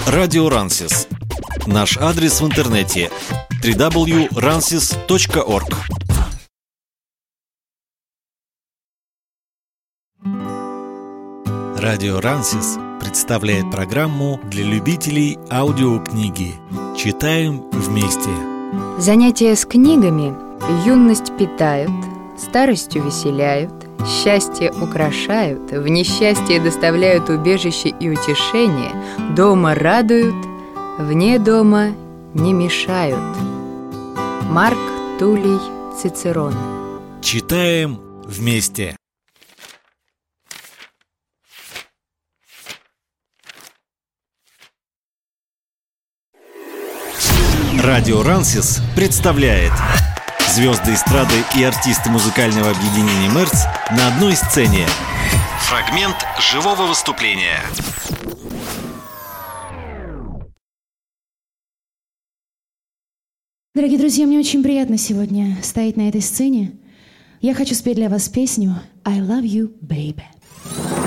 Радио Рансис. Наш адрес в интернете www.ransis.org. Радио Рансис представляет программу для любителей аудиокниги «Читаем вместе». Занятия с книгами юность питают, старостью веселяют, счастье украшают, в несчастье доставляют убежище и утешение, дома радуют, вне дома не мешают. Марк Туллий Цицерон. Читаем вместе. Радио Рансис представляет звезды эстрады и артисты музыкального объединения «Мерц» на одной сцене. Фрагмент живого выступления. Дорогие друзья, мне очень приятно сегодня стоять на этой сцене. Я хочу спеть для вас песню «I love you, baby».